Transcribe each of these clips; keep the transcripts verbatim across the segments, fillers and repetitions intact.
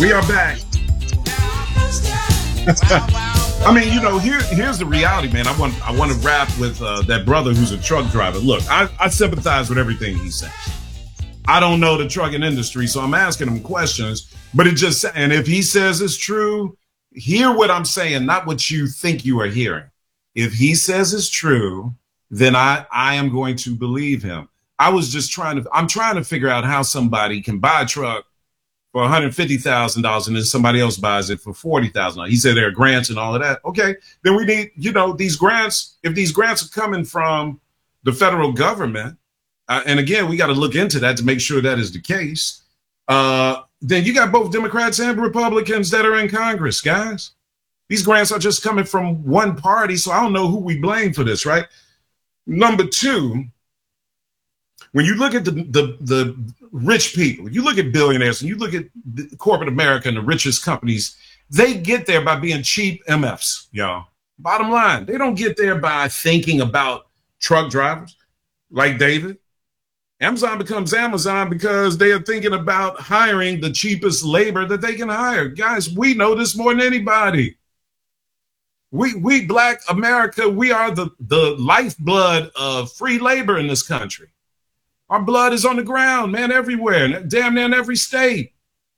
We are back. I mean, you know, here here's the reality, man. I want I want to rap with uh, that brother who's a truck driver. Look, I, I sympathize with everything he says. I don't know the trucking industry, so I'm asking him questions. But it just, and if he says it's true, hear what I'm saying, not what you think you are hearing. If he says it's true, then I I am going to believe him. I was just trying to, I'm trying to figure out how somebody can buy a truck for one hundred fifty thousand dollars and then somebody else buys it for forty thousand dollars. He said there are grants and all of that. Okay, then we need, you know, these grants, if these grants are coming from the federal government, uh, and again, we got to look into that to make sure that is the case, uh, then you got both Democrats and Republicans that are in Congress, guys. These grants are just coming from one party, so I don't know who we blame for this, right? Number two, when you look at the, the, the rich people, you look at billionaires and you look at corporate America and the richest companies, they get there by being cheap M Fs, y'all. Bottom line, they don't get there by thinking about truck drivers like David. Amazon becomes Amazon because they are thinking about hiring the cheapest labor that they can hire. Guys, we know this more than anybody. We, we Black America, we are the, the lifeblood of free labor in this country. Our blood is on the ground, man, everywhere, damn near in every state.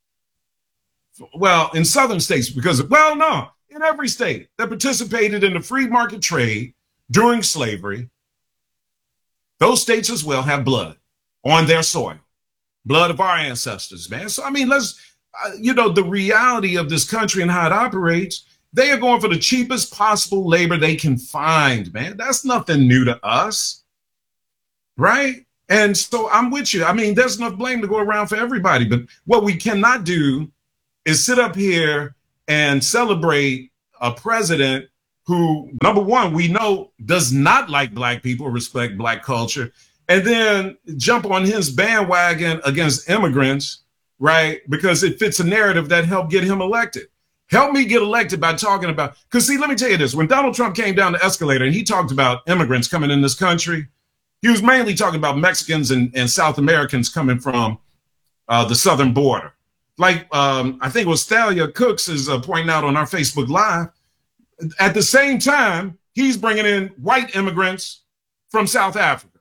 Well, in southern states, because, well, no, in every state that participated in the free market trade during slavery, those states as well have blood on their soil, blood of our ancestors, man. So, I mean, let's, uh, you know, the reality of this country and how it operates, they are going for the cheapest possible labor they can find, man. That's nothing new to us, right? And so I'm with you. I mean, there's enough blame to go around for everybody. But what we cannot do is sit up here and celebrate a president who, number one, we know does not like Black people, respect Black culture, and then jump on his bandwagon against immigrants, right? Because it fits a narrative that helped get him elected. Help me get elected by talking about, because see, let me tell you this. When Donald Trump came down the escalator and he talked about immigrants coming in this country, he was mainly talking about Mexicans and, and South Americans coming from uh, the southern border. Like um, I think it was Thalia Cooks is uh, pointing out on our Facebook Live. At the same time, he's bringing in white immigrants from South Africa.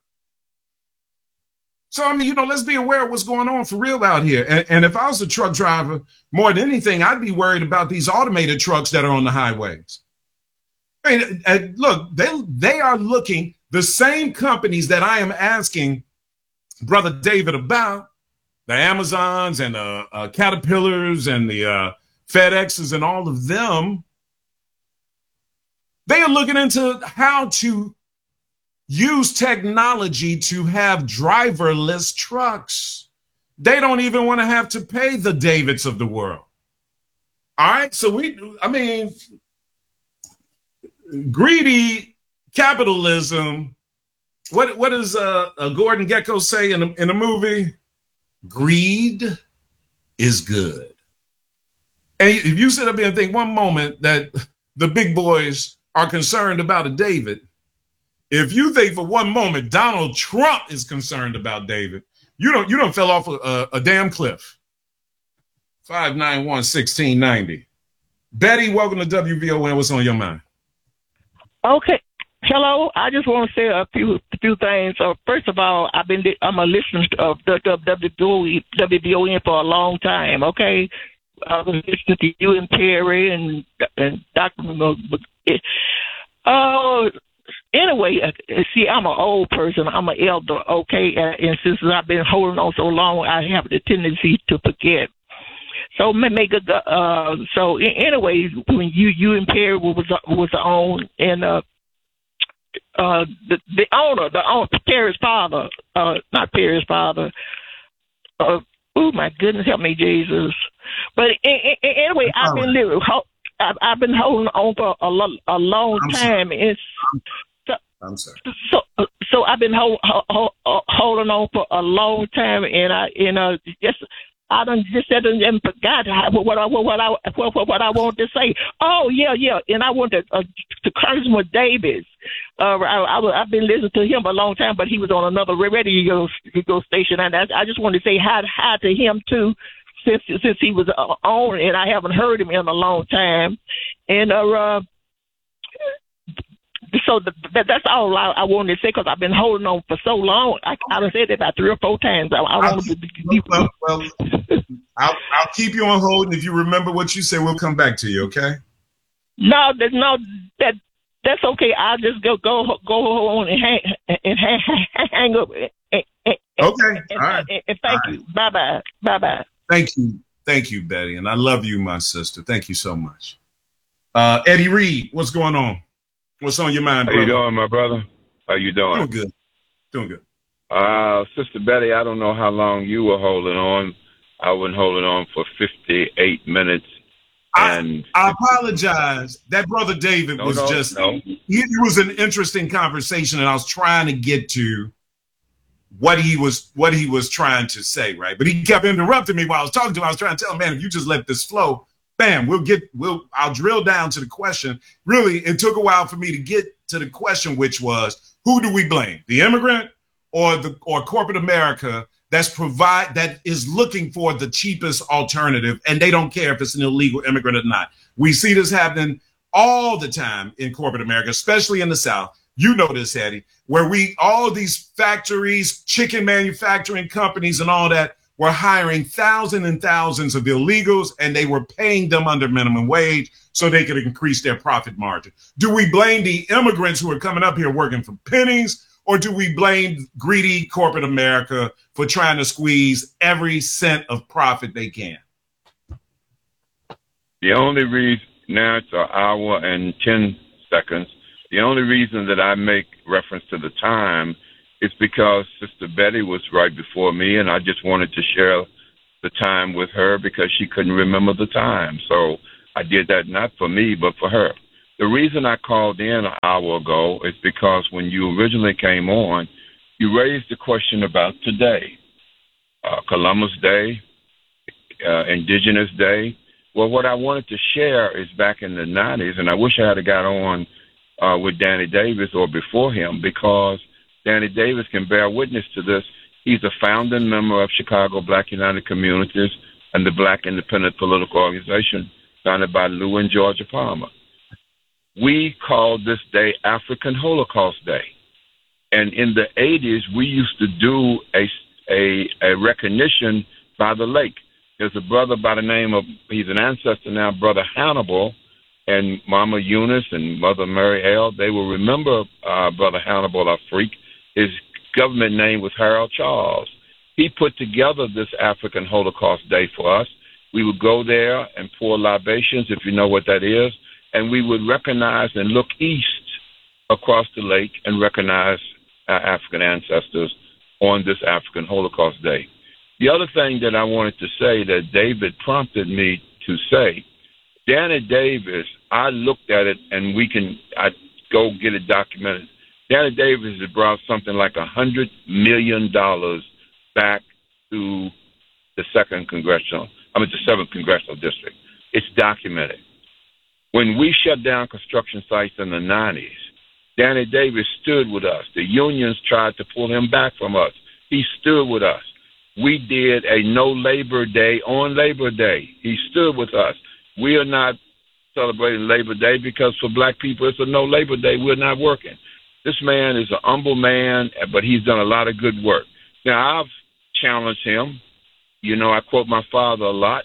So, I mean, you know, let's be aware of what's going on for real out here. And, and if I was a truck driver, more than anything, I'd be worried about these automated trucks that are on the highways. I mean, and look, they, they are looking... The same companies that I am asking Brother David about, the Amazons and the uh, Caterpillars and the uh, FedExes and all of them, they are looking into how to use technology to have driverless trucks. They don't even want to have to pay the Davids of the world. All right, so we, I mean, greedy capitalism. What what does uh, uh, Gordon Gekko say in a, in a movie? Greed is good. And if you sit up here and think one moment that the big boys are concerned about a David, if you think for one moment Donald Trump is concerned about David, you don't you don't fell off a, a damn cliff. five nine one, one six nine zero. Betty, welcome to W V O N. What's on your mind? Okay. Hello, I just want to say a few few things. Uh, first of all, I've been I'm a listener of W B O N for a long time. Okay, I've been listening to you and Perry and and Doctor Uh, anyway, uh, see, I'm an old person. I'm an elder. Okay, and, and since I've been holding on so long, I have the tendency to forget. So make a uh. So anyway, when you you and Perry was was on and uh. Uh, the, the owner, the owner, Perry's father, uh, not Perry's father. Uh, oh my goodness, help me, Jesus! But anyway, I've been living, I've, I've been holding on for a, lo- a long I'm time. Sorry. It's so, I'm sorry. So, so I've been hold, hold, holding on for a long time, and I, you know, just. I done just said and forgot what I what I what, what I wanted to say. Oh yeah, yeah, and I wanted to, uh, to Congressman Davis. Uh, I, I I've been listening to him a long time, but he was on another radio radio station, and I, I just wanted to say hi hi to him too. since since he was uh, on, and I haven't heard him in a long time. And uh, uh so the, that, that's all I, I wanted to say because I've been holding on for so long. I I done said it about three or four times. I, I want to be well, well, I'll I'll keep you on hold, and if you remember what you said, we'll come back to you. Okay? No, that no that. That's okay. I'll just go go go on and hang and hang, hang up. And, and, okay. And, All right. And, and thank All you. Right. Bye bye. Bye bye. Thank you. Thank you, Betty. And I love you, my sister. Thank you so much. Uh, Eddie Reed, what's going on? What's on your mind, brother? How you doing, my brother? How you doing? Doing good. Doing good. Uh, Sister Betty, I don't know how long you were holding on. I was holding on for fifty-eight minutes. And I, I apologize. That brother David no, was no, just, no. He, it was an interesting conversation, and I was trying to get to what he was what he was trying to say, right? But he kept interrupting me while I was talking to him. I was trying to tell him, man, if you just let this flow, bam, we'll get, we'll, I'll drill down to the question. Really, it took a while for me to get to the question, which was, who do we blame? The immigrant or the or corporate America that's provide that is looking for the cheapest alternative, and they don't care if it's an illegal immigrant or not. We see this happening all the time in corporate America, especially in the South. You know this, Eddie, where we all these factories, chicken manufacturing companies, and all that were hiring thousands and thousands of illegals, and they were paying them under minimum wage so they could increase their profit margin. Do we blame the immigrants who are coming up here working for pennies? Or do we blame greedy corporate America for trying to squeeze every cent of profit they can? The only reason, now it's an hour and ten seconds. The only reason that I make reference to the time is because Sister Betty was right before me, and I just wanted to share the time with her because she couldn't remember the time. So I did that not for me, but for her. The reason I called in an hour ago is because when you originally came on, you raised the question about today, uh, Columbus Day, uh, Indigenous Day. Well, what I wanted to share is back in the nineties, and I wish I had got on uh, with Danny Davis or before him, because Danny Davis can bear witness to this. He's a founding member of Chicago Black United Communities and the Black Independent Political Organization founded by Lou and Georgia Palmer. We called this day African Holocaust Day. And in the eighties, we used to do a, a, a recognition by the lake. There's a brother by the name of, he's an ancestor now, Brother Hannibal, and Mama Eunice and Mother Mary L. They will remember uh, Brother Hannibal, a freak. His government name was Harold Charles. He put together this African Holocaust Day for us. We would go there and pour libations, if you know what that is, and we would recognize and look east across the lake and recognize our African ancestors on this African Holocaust Day. The other thing that I wanted to say that David prompted me to say, Danny Davis, I looked at it, and we can I go get it documented. Danny Davis has brought something like one hundred million dollars back to the second congressional, I mean the seventh congressional district. It's documented. When we shut down construction sites in the nineties, Danny Davis stood with us. The unions tried to pull him back from us. He stood with us. We did a no labor day on Labor Day. He stood with us. We are not celebrating Labor Day because for black people, it's a no labor day. We're not working. This man is an humble man, but he's done a lot of good work. Now, I've challenged him. You know, I quote my father a lot.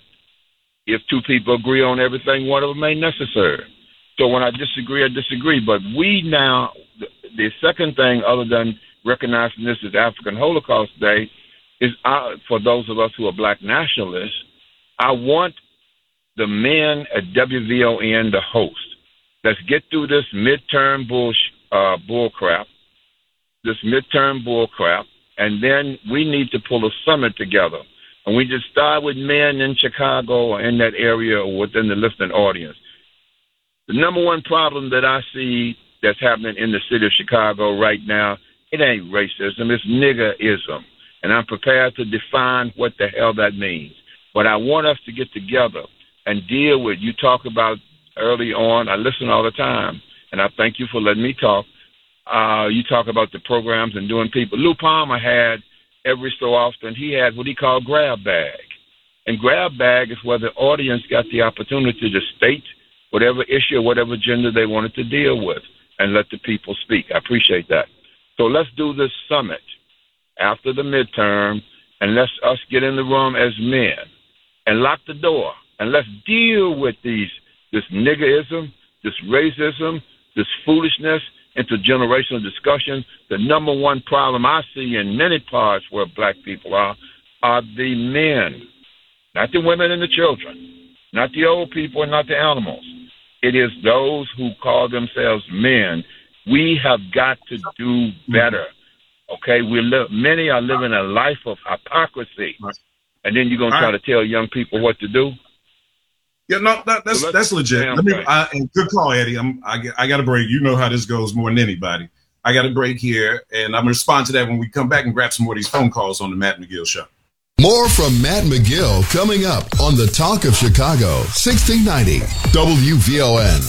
If two people agree on everything, one of them ain't necessary. So when I disagree, I disagree. But we now, the second thing other than recognizing this as African Holocaust Day is uh, for those of us who are black nationalists, I want the men at W V O N to host. Let's get through this midterm bull, uh, bull crap, this midterm bull crap, and then we need to pull a summit together. And we just start with men in Chicago or in that area or within the listening audience. The number one problem that I see that's happening in the city of Chicago right now, it ain't racism, it's niggerism. And I'm prepared to define what the hell that means. But I want us to get together and deal with, you talk about early on, I listen all the time, and I thank you for letting me talk. Uh, you talk about the programs and doing people. Lou Palmer had, every so often, he had what he called grab bag. And grab bag is where the audience got the opportunity to state whatever issue or whatever agenda they wanted to deal with and let the people speak. I appreciate that. So let's do this summit after the midterm, and let's us get in the room as men and lock the door, and let's deal with these this niggerism, this racism, this foolishness, intergenerational discussion. The number one problem I see in many parts where black people are are the men, not the women and the children, not the old people and not the animals. It is those who call themselves men. We have got to do better. Okay, we live. Many are living a life of hypocrisy, and then you're gonna try to tell young people what to do. Yeah, no, that, that's so that's legit. Let me, I, and good call, Eddie. I'm, I I got a break. You know how this goes more than anybody. I got a break here, and I'm gonna respond to that when we come back and grab some more of these phone calls on the Matt McGill Show. More from Matt McGill coming up on the Talk of Chicago, sixteen ninety W V O N.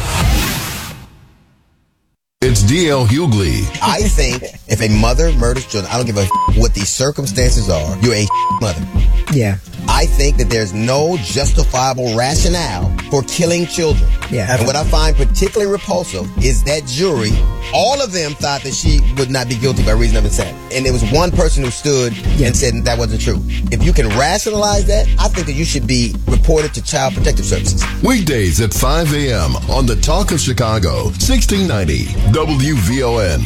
It's D L Hughley. I think if a mother murders children, I don't give a what the circumstances are, you're a mother. Yeah. I think that there's no justifiable rationale for killing children. Yeah. And what I find particularly repulsive is that jury, all of them thought that she would not be guilty by reason of insanity. And there was one person who stood yeah. and said that, that wasn't true. If you can rationalize that, I think that you should be reported to Child Protective Services. Weekdays at five a.m. on the Talk of Chicago, sixteen ninety W V O N.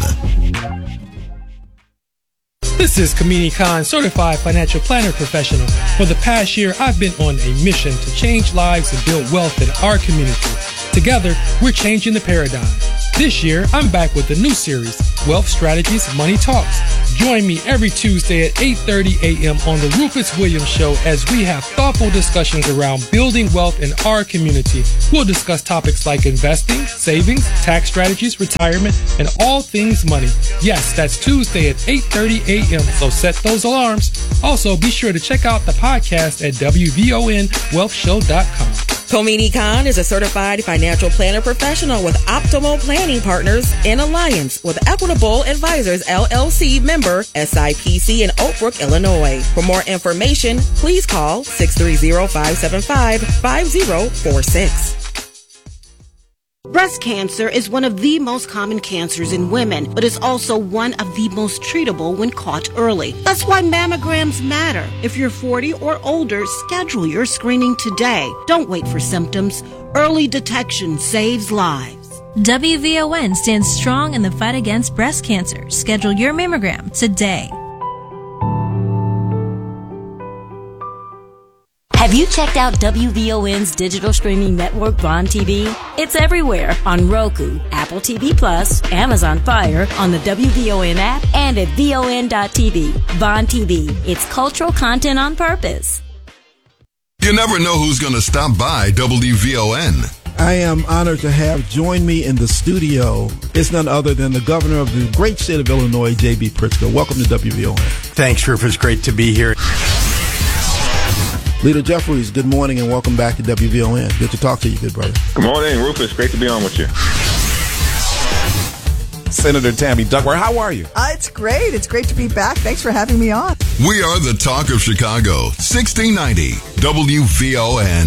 This is Kamini Khan, certified financial planner professional. For the past year, I've been on a mission to change lives and build wealth in our community. Together, we're changing the paradigm. This year, I'm back with a new series, Wealth Strategies, Money Talks. Join me every Tuesday at eight thirty a.m. on the Rufus Williams Show as we have thoughtful discussions around building wealth in our community. We'll discuss topics like investing, savings, tax strategies, retirement, and all things money. Yes, that's Tuesday at eight thirty a.m., so set those alarms. Also, be sure to check out the podcast at W V O N wealth show dot com. Komini Khan is a certified financial planner professional with Optimal Planning Partners in alliance with Equitable Advisors, L L C member S I P C in Oak Brook, Illinois. For more information, please call six three zero, five seven five, five zero four six. Breast cancer is one of the most common cancers in women, but is also one of the most treatable when caught early. That's why mammograms matter. If you're forty or older, schedule your screening today. Don't wait for symptoms. Early detection saves lives. W V O N stands strong in the fight against breast cancer. Schedule your mammogram today. Have you checked out W V O N's digital streaming network, Vaughn T V? It's everywhere on Roku, Apple T V Plus, Amazon Fire, on the W V O N app, and at V O N dot T V. Vaughn T V. It's cultural content on purpose. You never know who's going to stop by W V O N. I am honored to have join me in the studio. It's none other than the governor of the great state of Illinois, J B. Pritzker. Welcome to W V O N. Thanks, Rufus. Great to be here. Leader Jeffries, good morning and welcome back to W V O N. Good to talk to you, good brother. Good morning, Rufus. Great to be on with you. Senator Tammy Duckworth, how are you? Uh, it's great. It's great to be back. Thanks for having me on. We are the Talk of Chicago, sixteen ninety W V O N.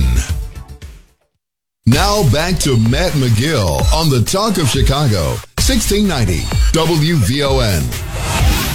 Now back to Matt McGill on the Talk of Chicago, sixteen ninety W V O N.